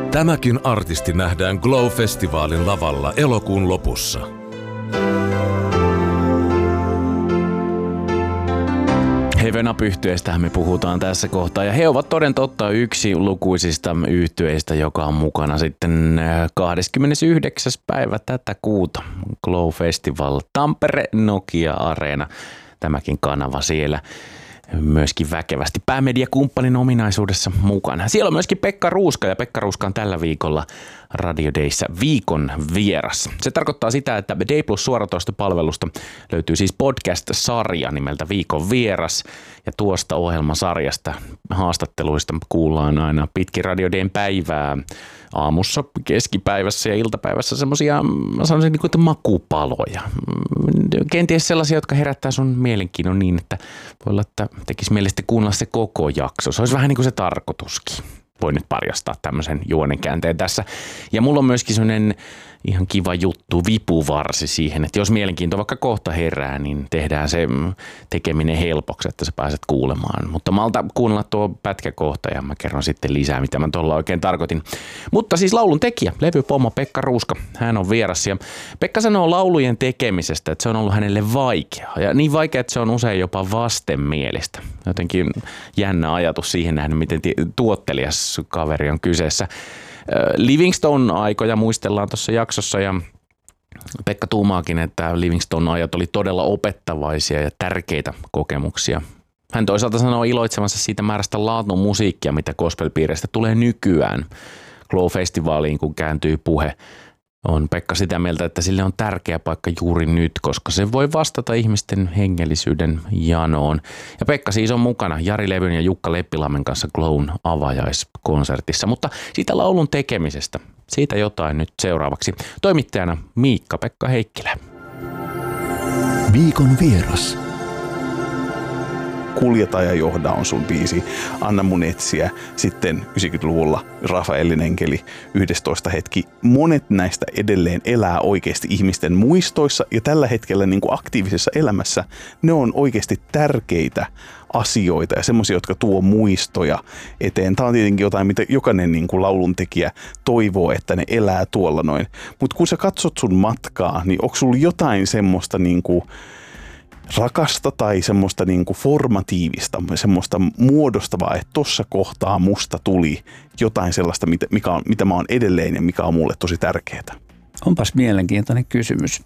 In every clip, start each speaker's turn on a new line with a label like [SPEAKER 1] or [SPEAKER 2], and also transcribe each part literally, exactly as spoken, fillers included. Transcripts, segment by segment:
[SPEAKER 1] Tämäkin artisti nähdään Glow-festivaalin lavalla elokuun lopussa.
[SPEAKER 2] Heaven Up-yhtyeestähän me puhutaan tässä kohtaa, ja he ovat toden totta yksi lukuisista yhtyeistä, joka on mukana sitten kahdeskymmenesyhdeksäs päivä tätä kuuta. Glow Festival, Tampere, Nokia Areena, tämäkin kanava siellä myöskin väkevästi päämediakumppanin ominaisuudessa mukana. Siellä on myöskin Pekka Ruuska, ja Pekka Ruuska on tällä viikolla Radio Dayssä viikon vieras. Se tarkoittaa sitä, että Day Plus suoratoistopalvelusta löytyy siis podcast-sarja nimeltä Viikon vieras, ja tuosta ohjelmasarjasta haastatteluista kuullaan aina pitkin Radio Dayn päivää aamussa, keskipäivässä ja iltapäivässä semmoisia, mä sanoisin, niin kuin makupaloja. Kenties sellaisia, jotka herättää sun mielenkiinnon niin, että voi olla, että tekisi mielestä kuunnella se koko jakso. Se olisi vähän niin kuin se tarkoituskin. Voin nyt paljastaa tämmöisen juonenkäänteen tässä. Ja mulla on myöskin semmoinen ihan kiva juttu, vipuvarsi siihen, että jos mielenkiinto vaikka kohta herää, niin tehdään se tekeminen helpoksi, että sä pääset kuulemaan. Mutta malta kuunnella tuo pätkä kohta ja mä kerron sitten lisää, mitä mä tuolla oikein tarkoitin. Mutta siis laulun tekijä, levypommo Pekka Ruuska, hän on vieras. Ja Pekka sanoo laulujen tekemisestä, että se on ollut hänelle vaikeaa. Ja niin vaikea, että se on usein jopa vastenmielistä. Jotenkin jännä ajatus siihen nähden, miten tuottelias kaveri on kyseessä. Livingstone-aikoja muistellaan tuossa jaksossa, ja Pekka tuumaakin, että Livingstone-ajat oli todella opettavaisia ja tärkeitä kokemuksia. Hän toisaalta sanoo iloitsevansa siitä määrästä laatun musiikkia, mitä gospel-piireistä tulee nykyään. Glow-festivaaliin, kun kääntyy puhe, on Pekka sitä mieltä, että sille on tärkeä paikka juuri nyt, koska se voi vastata ihmisten hengellisyyden janoon. Ja Pekka siis on mukana Jari Levyn ja Jukka Leppilammen kanssa Glown avajaiskonsertissa. Mutta siitä laulun tekemisestä, siitä jotain nyt seuraavaksi. Toimittajana Miikka-Pekka Heikkilä.
[SPEAKER 3] Viikon vieras. Kuljeta ja johda on sun biisi. Anna mun etsiä. Sitten yhdeksänkymmentäluvulla Rafaelin enkeli, yhdestoista hetki. Monet näistä edelleen elää oikeasti ihmisten muistoissa, ja tällä hetkellä niin kuin aktiivisessa elämässä ne on oikeasti tärkeitä asioita ja semmoisia, jotka tuo muistoja eteen. Tämä on tietenkin jotain, mitä jokainen niin kuin lauluntekijä toivoo, että ne elää tuolla noin. Mutta kun sä katsot sun matkaa, niin onko sulla jotain semmoista niin kuin rakasta tai semmoista niinku formatiivista, semmoista muodostavaa, että tossa kohtaa musta tuli jotain sellaista, mikä on, mitä mä oon edelleen ja mikä on mulle tosi tärkeää?
[SPEAKER 4] Onpas mielenkiintoinen kysymys.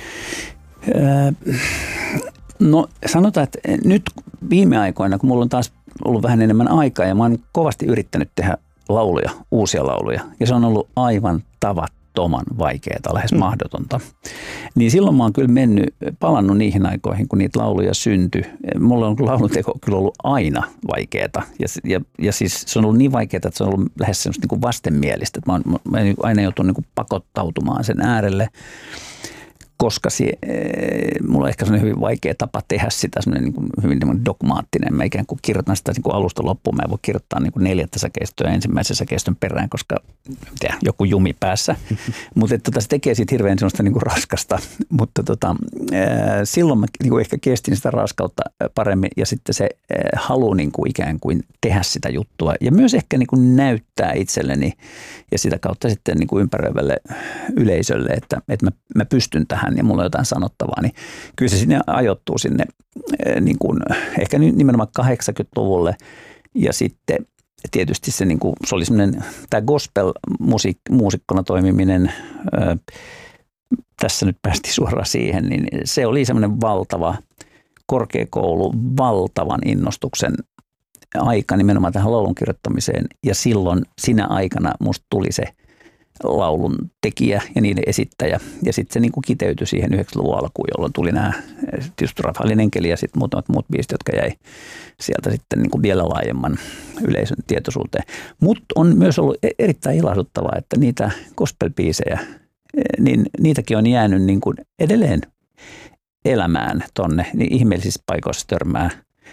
[SPEAKER 4] Öö, no sanotaan, että nyt viime aikoina, kun mulla on taas ollut vähän enemmän aikaa ja mä oon kovasti yrittänyt tehdä lauluja, uusia lauluja, ja se on ollut aivan tavattoman vaikeaa, lähes mm. mahdotonta. Niin silloin mä oon kyllä mennyt, palannut niihin aikoihin, kun niitä lauluja syntyi. Mulla on lauluteko kyllä ollut aina vaikeaa. Ja, ja, ja siis se on ollut niin vaikeaa, että se on ollut lähes semmoista niin kuin vastenmielistä. Mä oon, mä oon aina joutunut niin kuin pakottautumaan sen äärelle, koska se, mulla on ehkä sellainen hyvin vaikea tapa tehdä sitä, semmoinen niin kuin hyvin dogmaattinen. Mä ikään kuin kirjoitan sitä niin kuin alusta loppuun. Mä en voi kirjoittaa niin kuin neljättä säkeistöä ensimmäisen säkeistön perään, koska tiedä, joku jumi päässä. Mutta tota, se tekee siitä hirveän semmoista niin kuin raskasta. Mutta tota, silloin mä niin kuin ehkä kestin sitä raskautta paremmin, ja sitten se halu niin kuin ikään kuin tehdä sitä juttua. Ja myös ehkä niin kuin näyttää itselleni ja sitä kautta sitten niin kuin ympäröivälle yleisölle, että, että mä, mä pystyn tähän ja mulla on jotain sanottavaa, niin kyllä se sinne ajoittuu sinne niin kuin, ehkä nimenomaan kahdeksankymmentäluvulle, ja sitten tietysti se, niin kuin, se oli semmoinen, tämä gospel-muusikkona toimiminen, ää, tässä nyt päästiin suoraan siihen, niin se oli semmoinen valtava korkeakoulu, valtavan innostuksen aika nimenomaan tähän laulun kirjoittamiseen, ja silloin sinä aikana musta tuli se laulun tekijä ja niiden esittäjä. Ja sitten se niin kuin kiteytyi siihen yhdeksänkymmentäluvun alkuun, jolloin tuli nämä tietysti Rafaelin enkeli ja sitten muutamat muut biisit, jotka jäi sieltä sitten niin kuin vielä laajemman yleisön tietoisuuteen. Mutta on myös ollut erittäin ilahduttavaa, että niitä gospel-biisejä, niin niitäkin on jäänyt niin kuin edelleen elämään tonne, niin ihmeellisissä paikoissa törmää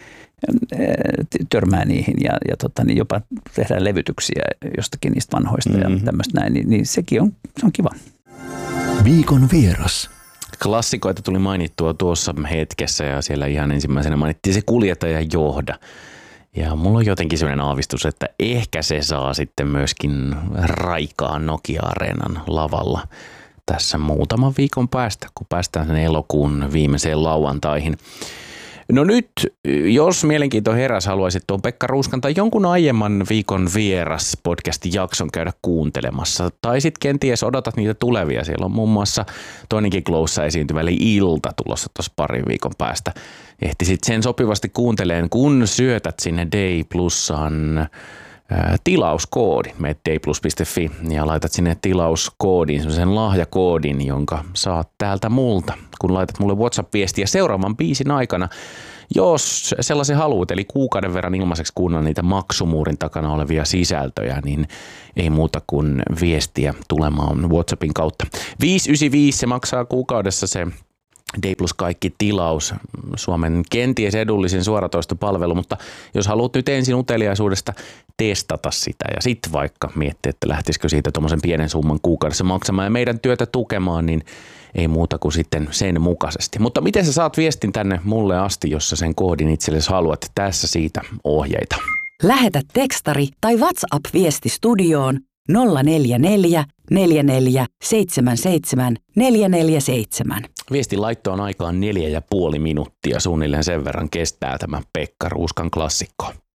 [SPEAKER 4] törmää niihin ja, ja tota, niin jopa tehdään levytyksiä jostakin niistä vanhoista mm-hmm. ja tämmöistä näin, niin, niin sekin on, se on kiva.
[SPEAKER 3] Viikon vieras.
[SPEAKER 2] Klassikoita tuli mainittua tuossa hetkessä, ja siellä ihan ensimmäisenä mainittiin se Kuljeta ja johda. Ja mulla on jotenkin sellainen aavistus, että ehkä se saa sitten myöskin raikaan Nokia-areenan lavalla tässä muutaman viikon päästä, kun päästään sen elokuun viimeiseen lauantaihin. No nyt, jos mielenkiinto heräs, haluaisit tuon Pekka Ruuskan tai jonkun aiemman viikon vieras podcastin jakson käydä kuuntelemassa. Tai sitten kenties odotat niitä tulevia. Siellä on muun muassa toinenkin Glowssa esiintyvä eli Ilta tulossa tuossa parin viikon päästä. Ehtisit sen sopivasti kuunteleen, kun syötät sinne Day Plusan tilauskoodin. Meet dayplus piste fi ja laitat sinne tilauskoodin, semmoisen lahjakoodin, jonka saat täältä multa, kun laitat mulle WhatsApp-viestiä seuraavan biisin aikana, jos sellaisen haluat, eli kuukauden verran ilmaiseksi kuunnella niitä maksumuurin takana olevia sisältöjä, niin ei muuta kuin viestiä tulemaan WhatsAppin kautta. viisi yhdeksänkymmentäviisi se maksaa kuukaudessa se Day Plus kaikki tilaus, Suomen kenties edullisin suoratoistopalvelu, mutta jos haluat nyt ensin uteliaisuudesta testata sitä ja sitten vaikka miettiä, että lähtisikö siitä tuommoisen pienen summan kuukaudessa maksamaan ja meidän työtä tukemaan, niin ei muuta kuin sitten sen mukaisesti. Mutta miten sä saat viestin tänne mulle asti, jos sä sen koodin itsellesi haluat? Tässä siitä ohjeita.
[SPEAKER 5] Lähetä tekstari tai WhatsApp-viesti studioon nolla neljä neljä neljä neljä seitsemän seitsemän neljä neljä seitsemän.
[SPEAKER 2] Viestin laittoon aikaan neljä ja puoli minuuttia, suunnilleen sen verran kestää tämä Pekka Ruuskan klassikko.